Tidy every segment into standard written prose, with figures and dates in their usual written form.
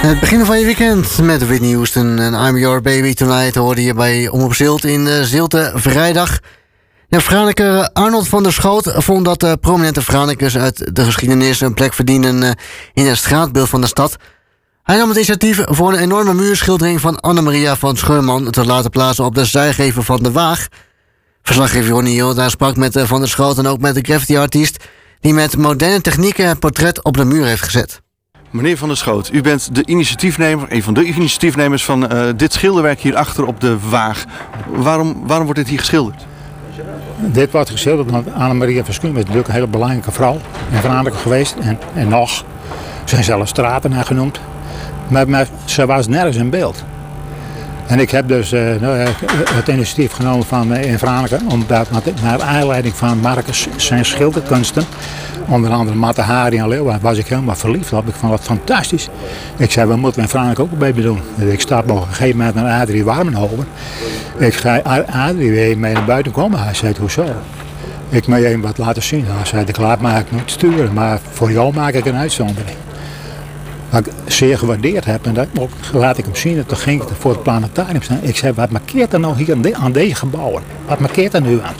Het begin van je weekend met Whitney Houston en I'm Your Baby Tonight hoorde je bij Omroep Zilt in Zilte vrijdag. Ja, Franeker Arnold van der Schoot vond dat de prominente Franekers uit de geschiedenis een plek verdienen in het straatbeeld van de stad. Hij nam het initiatief voor een enorme muurschildering van Annemaria van Scheurman te laten plaatsen op de zijgevel van de Waag. Verslaggever Ronnie Hill daar sprak met Van der Schoot en ook met de graffiti-artiest die met moderne technieken het portret op de muur heeft gezet. Meneer Van der Schoot, u bent de initiatiefnemer, een van de initiatiefnemers van dit schilderwerk hierachter op de Waag. Waarom wordt dit hier geschilderd? Dit wordt geschilderd omdat Annemaria van Scheurman is natuurlijk een hele belangrijke vrouw in Franeker geweest. En nog, er zijn zelfs straten naar genoemd. Maar ze was nergens in beeld. En ik heb dus het initiatief genomen in Franeker, omdat naar aanleiding van Marcus zijn schilderkunsten, onder andere Mata Hari en Leeuwen, was ik helemaal verliefd op. Ik vond dat fantastisch. Ik zei, we moeten in Franeker ook een beetje doen. Dus ik stap op een gegeven moment naar Adrie Warmenhoven. Ik ga Adrie weer mee naar buiten komen. Hij zei, hoezo? Ik moet je even wat laten zien. Hij zei, ik laat me niet sturen, maar voor jou maak ik een uitzondering. Wat ik zeer gewaardeerd heb, en dat laat ik hem zien, toen ging ik voor het planetarium staan. Ik zei, wat markeert er nou hier aan deze gebouwen? Wat markeert er nu aan?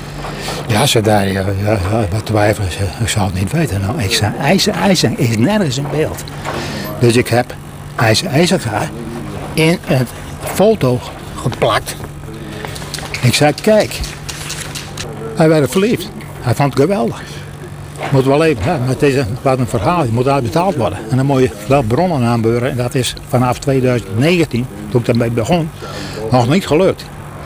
Ja, ze daar, wat twijfelen, ik zou het niet weten. Nou, ik zei, IJzer is nergens in beeld. Dus ik heb IJzer in een foto geplakt. Ik zei, kijk, hij werd verliefd. Hij vond het geweldig. Moet wel even, ja, het is een verhaal, je moet uitbetaald worden. En dan moet je wel bronnen aanbeuren. En dat is vanaf 2019, toen ik daarmee begon, nog niet gelukt.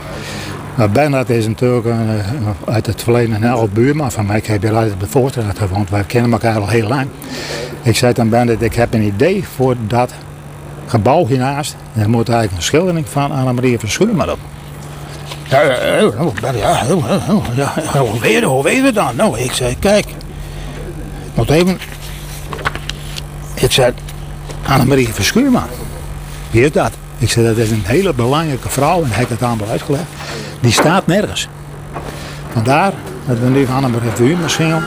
Maar Bernhard is natuurlijk uit het verleden een oud buurman van mij. Ik heb hier altijd op de Voorstraat gewoond, wij kennen elkaar al heel lang. Ik zei aan Bernhard, ik heb een idee voor dat gebouw hiernaast. En er moet eigenlijk een schildering van Annemaria van Scheurman op. Hoe weet je dan? Nou, ik zei, kijk. Moet even. Ik zei, Annemaria van Scheurman. Wie is dat? Ik zei, dat is een hele belangrijke vrouw. En hij heeft het allemaal uitgelegd. Die staat nergens. Vandaar dat we nu Annemaria van Scheurman.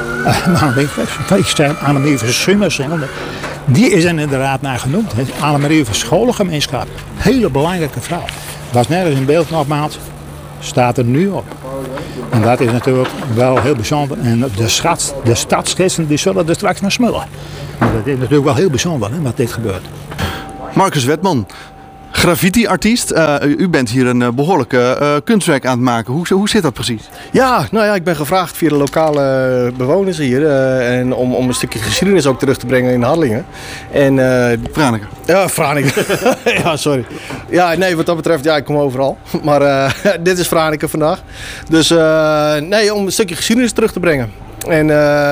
Ik zei, Annemaria van Scheurman. Die is er inderdaad naar genoemd. Annemaria van Scholengemeenschap. Hele belangrijke vrouw. Was nergens in beeld nogmaals. Staat er nu op. En dat is natuurlijk wel heel bijzonder. En de stadsgidsen die zullen er straks naar smullen. Maar dat is natuurlijk wel heel bijzonder wat dit gebeurt. Marcus Wetman, graffiti-artiest. U bent hier een behoorlijke kunstwerk aan het maken. Hoe zit dat precies? Ja, nou ja, ik ben gevraagd via de lokale bewoners hier. En om een stukje geschiedenis ook terug te brengen in Harlingen. En, Franeker. Ja, Franeker. Ja, sorry. Ja, nee, wat dat betreft, ja, ik kom overal. Maar dit is Franeker vandaag. Dus nee, om een stukje geschiedenis terug te brengen. En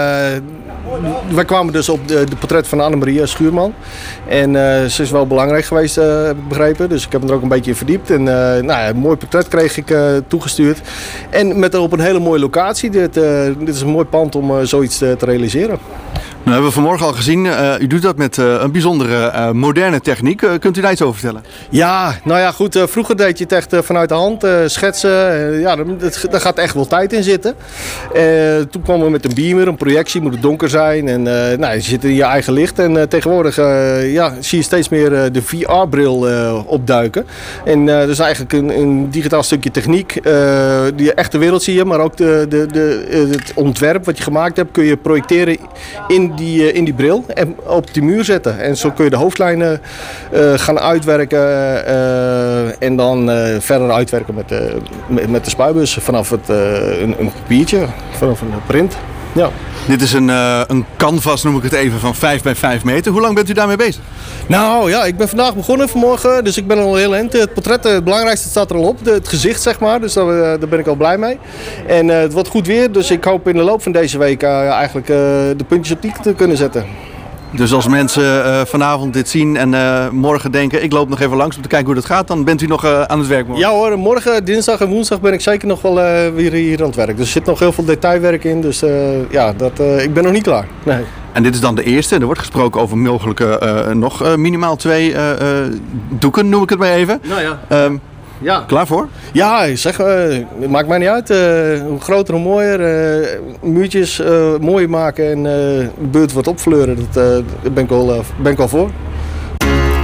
wij kwamen dus op de portret van Annemaria Scheurman. En ze is wel belangrijk geweest, heb ik begrepen. Dus ik heb me er ook een beetje in verdiept. En een mooi portret kreeg ik toegestuurd. En op een hele mooie locatie. Dit is een mooi pand om zoiets te realiseren. Nou, hebben we vanmorgen al gezien. U doet dat met een bijzondere moderne techniek. Kunt u daar iets over vertellen? Ja, nou ja, goed. Vroeger deed je het echt vanuit de hand. Schetsen. Ja, daar gaat echt wel tijd in zitten. Toen kwamen we met een beamer, een projectie. Moet het donker zijn. En je zit in je eigen licht. En tegenwoordig zie je steeds meer de VR-bril opduiken. En dus eigenlijk een digitaal stukje techniek. Die echte wereld zie je. Maar ook het ontwerp wat je gemaakt hebt kun je projecteren in die bril en op die muur zetten. En zo kun je de hoofdlijnen gaan uitwerken en dan verder uitwerken met de spuitbus vanaf een papiertje, vanaf een print. Ja. Dit is een canvas, noem ik het even, van 5 bij 5 meter. Hoe lang bent u daarmee bezig? Nou ja, ik ben vandaag begonnen vanmorgen, dus ik ben al heel eind. Het portret, het belangrijkste staat er al op, het gezicht zeg maar, dus daar ben ik al blij mee. En het wordt goed weer, dus ik hoop in de loop van deze week eigenlijk de puntjes op die te kunnen zetten. Dus als mensen vanavond dit zien en morgen denken, ik loop nog even langs om te kijken hoe dat gaat, dan bent u nog aan het werk morgen? Ja hoor, morgen, dinsdag en woensdag ben ik zeker nog wel weer hier aan het werk. Dus er zit nog heel veel detailwerk in, dus ik ben nog niet klaar. Nee. En dit is dan de eerste. Er wordt gesproken over mogelijke nog minimaal 2 doeken, noem ik het maar even. Nou ja. Ja. Klaar voor? Ja, zeg, het maakt mij niet uit. Hoe groter, hoe mooier. Muurtjes mooier maken en de beurt wordt opfleuren. Daar ben ik wel voor.